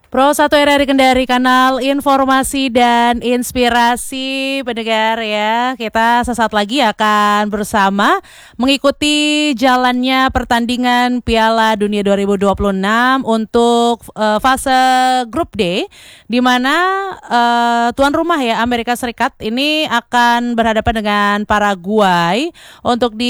Pro 1 RRI Kendari, kanal informasi dan inspirasi pendengar ya. Kita sesaat lagi akan bersama mengikuti jalannya pertandingan Piala Dunia 2026 untuk fase grup D, di mana tuan rumah ya Amerika Serikat ini akan berhadapan dengan Paraguay untuk di